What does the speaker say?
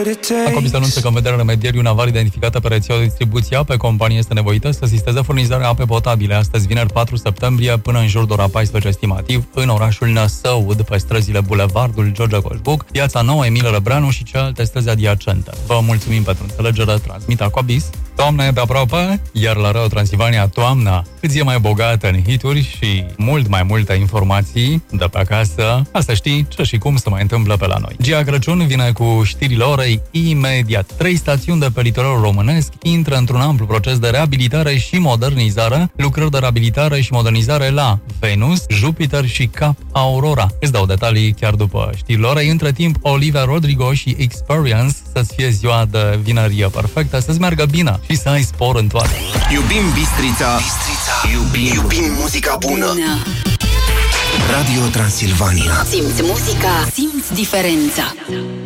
Acovis anunță că în vederea remedierii un avar identificată pe rețeaua de distribuție apă, compania este nevoită să asisteze furnizarea apei potabile astăzi, vineri 4 septembrie, până în jur de ora 14 estimativ, în orașul Năsăud, pe străzile Bulevardul George Coșbuc, Piața Nouă, Emil Răbranu și celelalte străzi adiacente. Vă mulțumim pentru înțelegere, transmit Aquabis. Toamna e pe aproape, iar la Radio Transilvania toamna îți e mai bogată în hituri și mult mai multe informații de pe acasă, ca să știi ce și cum se mai întâmplă pe la noi. Gia Crăciun vine cu știrile orei imediat. 3 stațiuni de pe litoralul românesc intră într-un amplu proces de reabilitare și modernizare, lucrări de reabilitare și modernizare la Venus, Jupiter și Cap Aurora. Îți dau detalii chiar după știrile orei. Între timp, Olivia Rodrigo și Experience să-ți fie ziua de vinerie perfectă, să-ți meargă bine și să ai spor în toate. Iubim Bistrița, iubim muzica bună. Radio Transilvania. Simți muzica, simți diferența.